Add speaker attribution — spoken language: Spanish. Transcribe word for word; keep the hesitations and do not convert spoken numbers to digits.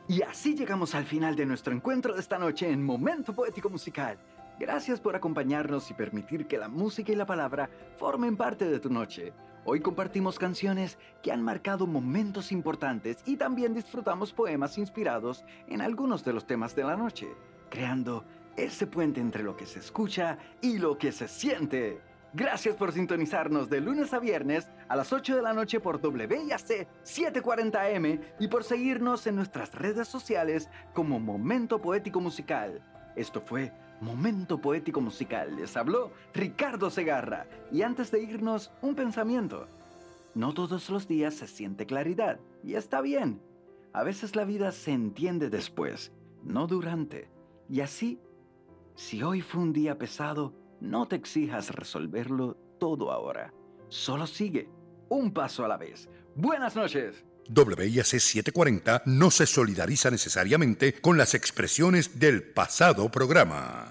Speaker 1: Y así llegamos al final de nuestro encuentro de esta noche en Momento Poético Musical. Gracias por acompañarnos y permitir que la música y la palabra formen parte de tu noche. Hoy compartimos canciones que han marcado momentos importantes y también disfrutamos poemas inspirados en algunos de los temas de la noche, creando ese puente entre lo que se escucha y lo que se siente. Gracias por sintonizarnos de lunes a viernes a las ocho de la noche por W I A C setecientos cuarenta M y por seguirnos en nuestras redes sociales como Momento Poético Musical. Esto fue Momento Poético Musical. Les habló Ricardo Segarra. Y antes de irnos, un pensamiento. No todos los días se siente claridad, y está bien. A veces la vida se entiende después, no durante. Y así, si hoy fue un día pesado, no te exijas resolverlo todo ahora. Solo sigue, un paso a la vez. Buenas noches.
Speaker 2: W I A C setecientos cuarenta no se solidariza necesariamente con las expresiones del pasado programa.